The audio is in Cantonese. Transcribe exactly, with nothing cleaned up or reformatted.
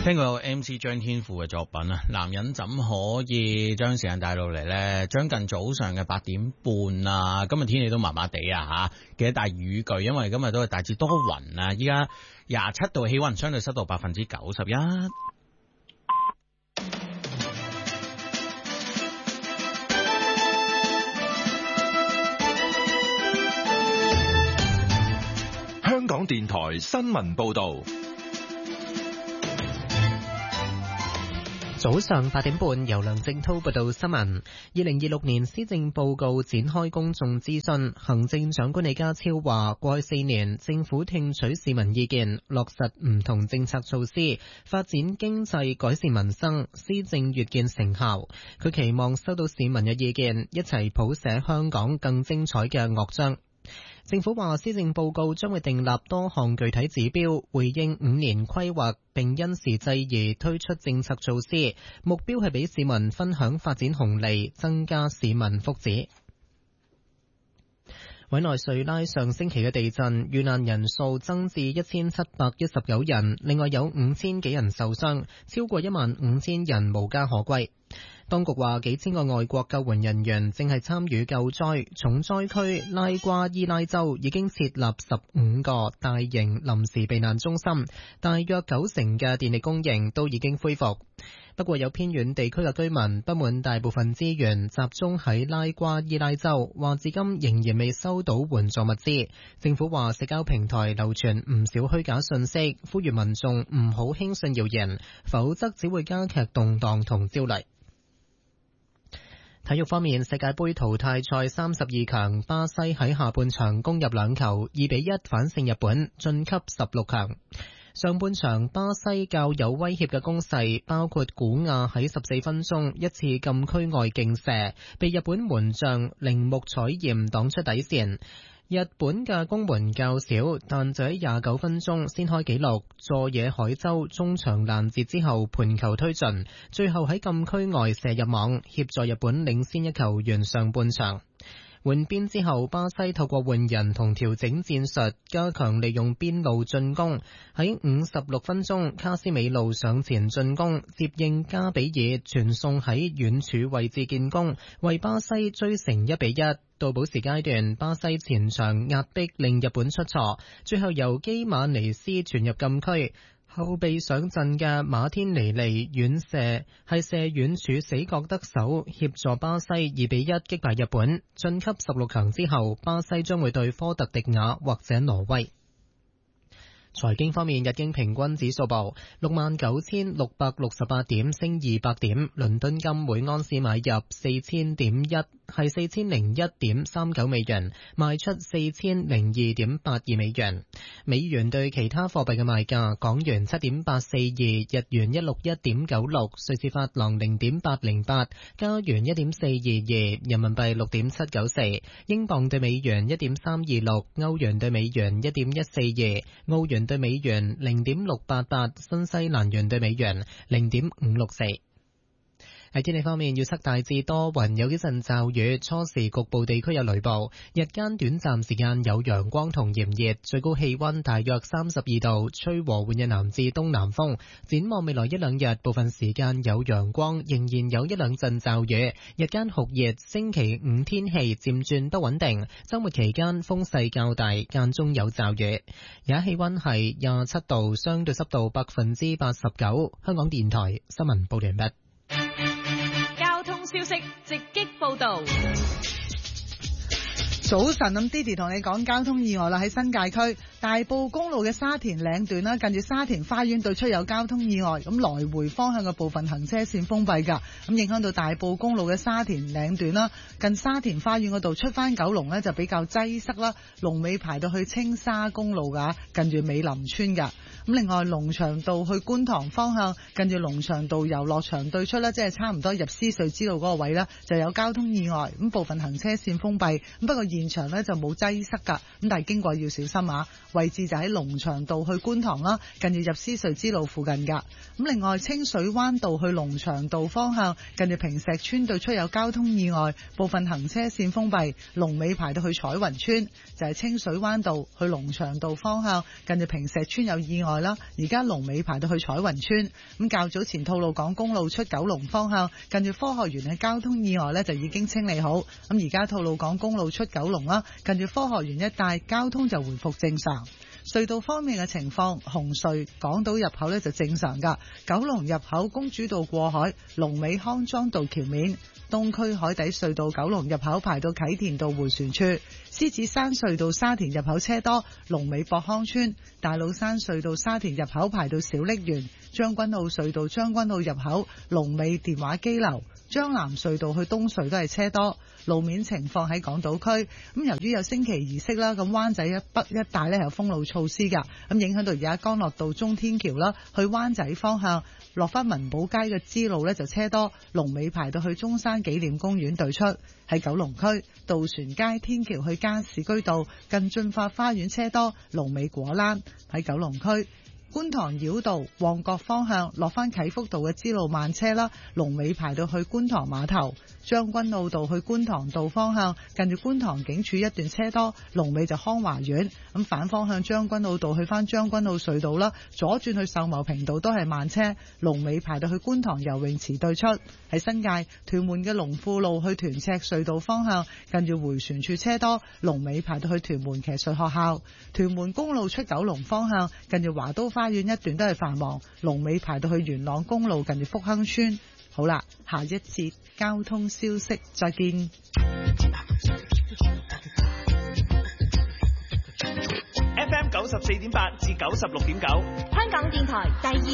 聽過 M C 張天賦嘅作品啊，男人怎可以將時間帶到嚟呢？將近早上嘅八點半啊，今日天氣都麻麻地啊吓，記得帶雨具，因為今日都係大致多雲啊。依家廿七度氣溫，相對濕度百分之九十一。 香港電台新聞報道。 早上八點半，由梁正濤報道新聞。二零二六年施政報告展開公眾諮詢，行政長官李家超話：過去四年，政府聽取市民意見，落實唔同政策措施，發展經濟，改善民生，施政越見成效。佢期望收到市民嘅意見，一齊譜寫香港更精彩嘅樂章。政府話施政報告將會訂立多項具體指標，回應五年規劃，並因時制宜推出政策措施，目標係俾市民分享發展紅利，增加市民福祉。委內瑞拉上星期嘅地震，遇難人數增至一千七百一十九人，另外有五千幾人受傷，超過一萬五千人無家可歸。當局話幾千個外國救援人員正係參與救災，重災區拉瓜伊拉州已經設立十五個大型臨時避難中心，大約九成嘅電力供應都已經恢復。不過有偏遠地區嘅居民不滿大部分資源集中喺拉瓜伊拉州，話至今仍然未收到援助物資。政府話社交平台流傳唔少虛假信息，呼籲民眾唔好輕信謠言，否則只會加劇動盪同焦慮。體育方面，世界盃淘汰賽三十二強，巴西喺下半場攻入兩球，二比一反勝日本，晉級十六強。上半場巴西較有威脅嘅攻勢，包括古亞喺十四分鐘一次禁區外勁射，被日本門將鈴木彩艷擋出底線。日本嘅攻門較少，但就喺廿九分鐘先開紀錄，佐野海洲中場攔截之後盤球推進，最後喺禁區外射入網，協助日本領先一球完上半場。換邊之後，巴西透過換人同調整戰術，加強利用邊路進攻。喺五十六分鐘，卡斯美路上前進攻，接應加比爾傳送喺遠處位置建功，為巴西追成一比一。到補時階段，巴西前場壓迫令日本出錯，最後由基馬尼斯傳入禁區。後備上陣嘅馬天尼利遠射係射遠處死角得手，協助巴西二比一擊敗日本，晉級十六強之後，巴西將會對科特迪瓦或者挪威。財經方面，日經平均指數報六萬九千六百六十八點，升二百點。倫敦金每盎司買入四千點一，係四千零一點三九美元，賣出四千零二點八二美元。美元對其他貨幣嘅賣價：港元七點八四二，日元一六一點九六，瑞士法郎零點八零八，加元一點四二二，人民幣六點七九四，英鎊對美元一點三二六，歐元對美元一點一四二，澳元對美元零點六八八，新西蘭元對美元零點五六四。喺天氣方面，預測大致多雲，有幾陣驟雨，初時局部地區有雷暴，日間短暫時間有陽光同炎熱，最高氣溫大約三十二度，吹和緩嘅南至東南風。展望未來一兩日，部分時間有陽光，仍然有一兩陣驟雨，日間酷熱。星期五天氣漸轉不穩定，周末期間風勢較大，間中有驟雨。而家氣溫係廿七度，相對濕度百分之八十九。香港電台新聞報完畢。 消息直擊報道。 早晨，咁 Didi 同你講交通意外啦，喺新界區大埔公路嘅沙田嶺段啦，近住沙田花園對出有交通意外，咁來回方向嘅部分行車線封閉噶，咁影響到大埔公路嘅沙田嶺段啦，近沙田花園嗰度出翻九龍呢就比較擠塞啦，龍尾排到去青沙公路噶，近住美林村噶。咁另外龍翔道去觀塘方向，近住龍翔道遊樂場對出呢，即係差唔多入獅隧支路嗰個位呢，就有交通意外，咁部分行車線封閉，咁不過現場呢就冇擠塞噶，咁但係經過要小心啊。位置就喺龍翔道去觀塘啦，近住入獅隧支路附近噶。咁另外清水灣道去龍翔道方向，近住坪石村對出有交通意外，部分行車線封閉，龍尾排到去彩雲村，就係清水灣道去龍翔道方向，近住坪石村有意外。 外啦，而家龍尾排到去彩雲村。咁較早前吐露港公路出九龍方向，近住科學園嘅交通意外呢就已經清理好。咁而家吐露港公路出九龍啦，近住科學園一帶交通就回復正常。隧道方面嘅情況，紅隧港島入口呢就正常㗎，九龍入口公主道過海，龍尾康莊道橋面，東區海底隧道九龍入口排到啟田道迴旋處，獅子山隧道沙田入口車多，龍尾博康村，大老山隧道沙田入口排到小瀝源，將軍澳隧道將軍澳入口龍尾電話機樓，將南隧道去東隧都係車多。路面情況喺港島區，咁由於有升旗儀式啦，咁灣仔一北一帶呢有封路措施㗎，咁影響到而家干諾道中天橋啦，去灣仔方向落翻文寶街嘅支路呢就車多，龍尾排到去中山紀念公園對出。喺九龍區渡船街天橋去加士居道近駿發花園車多，龍尾果欄。喺九龍區觀塘繞道旺角方向落翻啟福道嘅支路慢車啦，龍尾排到去觀塘碼頭。將軍澳道去觀塘道方向近住觀塘警署一段車多，龍尾就康華苑。咁反方向將軍澳道去翻將軍澳隧道啦，左轉去秀茂坪道都係慢車，龍尾排到去觀塘游泳池對出。喺新界屯門嘅龍富路去屯赤隧道方向近住迴旋處車多，龍尾排到去屯門騎術學校。屯門公路出九龍方向近住華都花園一段都係繁忙，龍尾排到去元朗公路近住福亨村。好啦，下一節交通消息再見。 F M 九十四點八至九十六點九， 香港電台第二